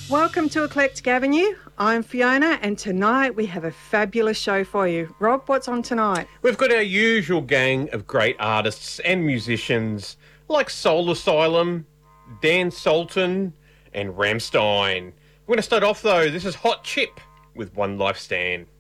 Welcome to Eclectic Avenue. I'm Fiona, and tonight we have a fabulous show for you. Rob, what's on tonight? We've got our usual gang of great artists and musicians like Soul Asylum, Dan Sultan, and Rammstein. We're going to start off though. This is Hot Chip with One Life Stand.